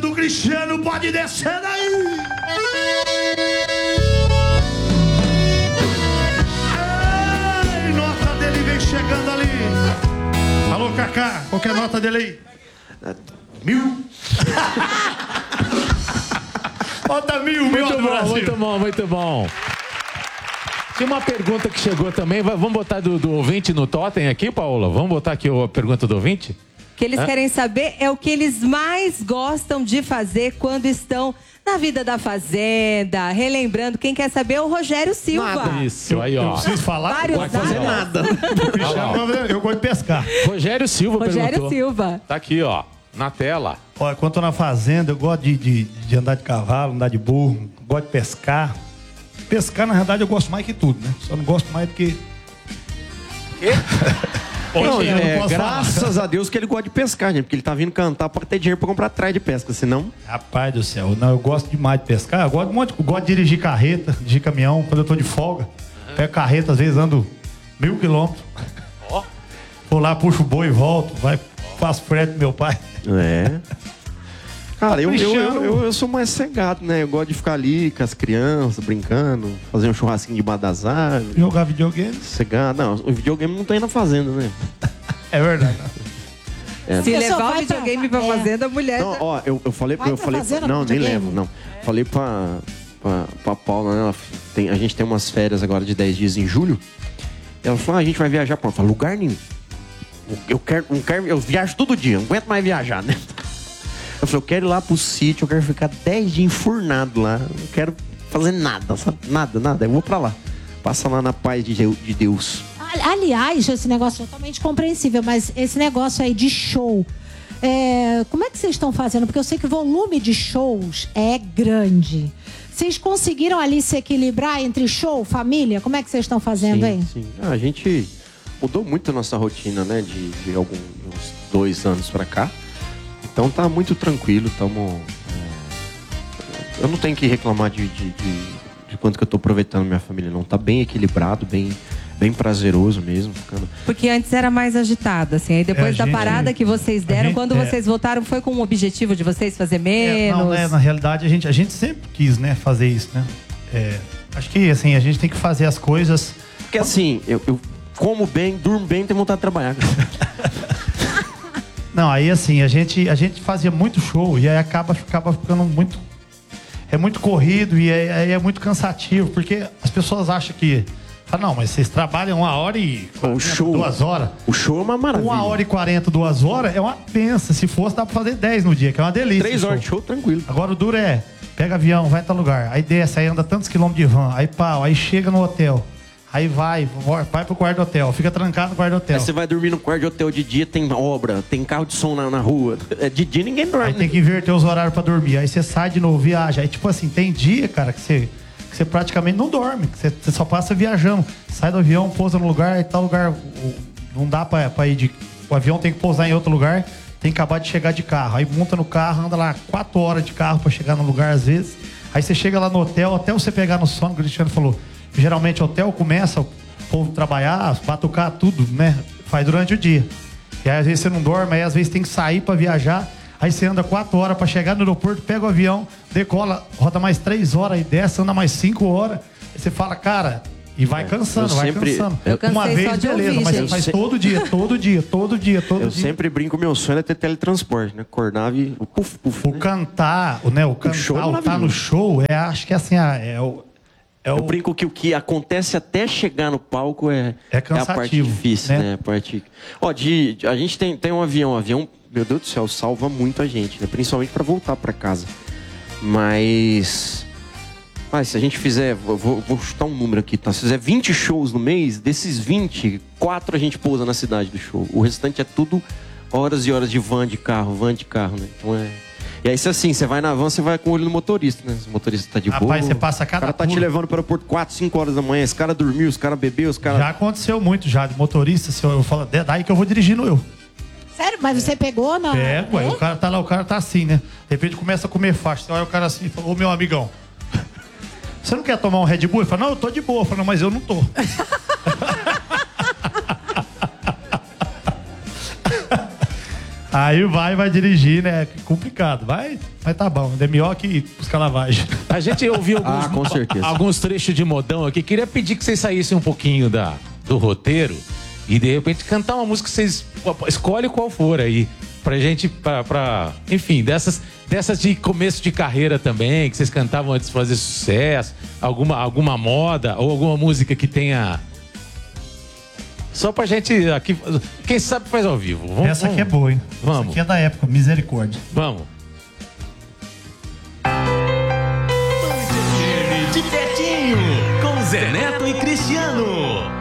do Cristiano pode descer daí. Ei, nota dele vem chegando ali. Alô, Kaká, qual que é a nota dele aí? 1000. Bota 1000, meu Brasil. Muito bom, muito bom. Tem uma pergunta que chegou também. Vamos botar do ouvinte no totem aqui, Paola? Vamos botar aqui a pergunta do ouvinte? O que eles querem saber é o que eles mais gostam de fazer quando estão na vida da fazenda, relembrando. Quem quer saber é o Rogério Silva. Nada. Isso, aí, ó. Eu preciso falar? Vários Não vai fazer dados. nada. Eu gosto de pescar. Rogério Silva perguntou. Silva. Tá aqui, ó, na tela. Olha, quando eu tô na fazenda, eu gosto de andar de cavalo, andar de burro, gosto de pescar. Pescar, na verdade, eu gosto mais que tudo, né? Só não gosto mais do que... Quê? Não, graças a Deus que ele gosta de pescar, gente. Porque ele tá vindo cantar pra ter dinheiro pra comprar trás de pesca, senão... Rapaz do céu, não, eu gosto demais de pescar. Eu gosto de dirigir carreta, dirigir caminhão, quando eu tô de folga. Pego carreta, às vezes ando 1000 quilômetros. Vou lá, puxo o boi e volto. Faço frete pro meu pai. É. Cara, eu sou mais cegado, né? Eu gosto de ficar ali com as crianças, brincando, fazer um churrasquinho debaixo das árvores. Jogar videogame? Cegado. Não, o videogame não tem na fazenda, né? É verdade. Se levar o videogame pra fazenda, a mulher... Não, ó, eu falei... fazenda não, com nem videogame? levo, não. Falei pra Paula, né? A gente tem umas férias agora de 10 dias em julho. Ela falou, a gente vai viajar pra... Eu falei, lugar nenhum. Eu viajo todo dia, não aguento mais viajar, né? Eu falei, eu quero ir lá pro sítio, eu quero ficar 10 dias enfurnado lá. Não quero fazer nada, sabe? Nada. Eu vou pra lá. Passa lá na paz de Deus. Aliás, esse negócio é totalmente compreensível, mas esse negócio aí de show, como é que vocês estão fazendo? Porque eu sei que o volume de shows é grande. Vocês conseguiram ali se equilibrar entre show, família? Como é que vocês estão fazendo aí? Sim. A gente mudou muito a nossa rotina, né? De uns 2 anos pra cá. Então tá muito tranquilo, eu não tenho que reclamar de quanto que eu tô aproveitando minha família, não. Tá bem equilibrado, bem prazeroso mesmo. Porque antes era mais agitado, assim. Aí depois da parada que vocês deram, quando vocês voltaram, foi com o objetivo de vocês fazer menos? Não, né? Na realidade, a gente sempre quis, né, fazer isso, né? Acho que, assim, a gente tem que fazer as coisas... Porque, assim, eu como bem, durmo bem, tenho vontade de trabalhar. Não, aí assim, a gente fazia muito show e aí acaba ficando muito... É muito corrido e aí é muito cansativo, porque as pessoas acham que... Não, mas vocês trabalham 1h e 40, 2 horas. O show é uma maravilha. 1h40, 2 horas é uma pensa. Se fosse, dá pra fazer 10 no dia, que é uma delícia. 3 horas de show, tranquilo. Agora o duro pega avião, vai em tal lugar, aí desce, aí anda tantos quilômetros de van, aí pau, aí chega no hotel. Aí vai pro quarto do hotel, fica trancado no quarto do hotel. Aí você vai dormir no quarto de hotel de dia, tem obra, tem carro de som na rua. De dia ninguém dorme. Aí tem que inverter os horários pra dormir. Aí você sai de novo, viaja. Aí tipo assim, tem dia, cara, que você praticamente não dorme, que você só passa viajando. Sai do avião, pousa no lugar, e tal lugar não dá pra ir o avião tem que pousar em outro lugar, tem que acabar de chegar de carro. Aí monta no carro, anda lá 4 horas de carro pra chegar no lugar às vezes. Aí você chega lá no hotel, até você pegar no sono, o Cristiano falou... Geralmente o hotel começa o povo trabalhar, batucar tudo, né? Faz durante o dia. E aí às vezes você não dorme, aí às vezes tem que sair pra viajar. Aí você anda 4 horas pra chegar no aeroporto, pega o avião, decola, roda mais 3 horas, aí desce, anda mais 5 horas. Aí você fala, cara, e vai cansando, vai cansando. Uma vez, beleza, mas você faz todo dia. Eu sempre brinco, meu sonho é ter teletransporte, né? Acordava e puf. O cantar, né? O tá no show, acho que assim, eu brinco que o que acontece até chegar no palco é a parte difícil, né? A gente tem um avião, meu Deus do céu, salva muito a gente, né? Principalmente para voltar para casa. Mas se a gente fizer, vou chutar um número aqui, tá? Se fizer 20 shows no mês, desses 20, 4 a gente pousa na cidade do show. O restante é tudo horas e horas de van de carro, né? Então E aí, assim, você vai na van, você vai com o olho no motorista, né? O motorista tá de boa. Rapaz, você passa cada O cara tá te levando para o aeroporto 4, 5 horas da manhã. Esse cara dormiu, os caras bebeu, os caras... Já aconteceu muito, de motorista. Se eu falo, daí que eu vou dirigindo eu. Sério? Mas você pegou, não? Pego, o cara tá lá, o cara tá assim, né? De repente começa a comer faixa. Você olha o cara assim e fala, ô meu amigão, você não quer tomar um Red Bull? Ele fala, não, eu tô de boa. Eu falo, não, mas eu não tô. Aí vai dirigir, né? Complicado. Mas tá bom. É melhor que buscar lavagem. A gente ouviu com certeza. alguns trechos de modão aqui. Queria pedir que vocês saíssem um pouquinho do roteiro e de repente cantar uma música que vocês escolhem qual for aí. Pra gente, enfim, dessas de começo de carreira também, que vocês cantavam antes de fazer sucesso, alguma moda ou alguma música que tenha. Só pra gente aqui. Quem sabe faz ao vivo. Essa aqui é boa, hein? Vamos. Essa aqui é da época, Misericórdia. Vamos. De pertinho, com Zé Neto e Cristiano.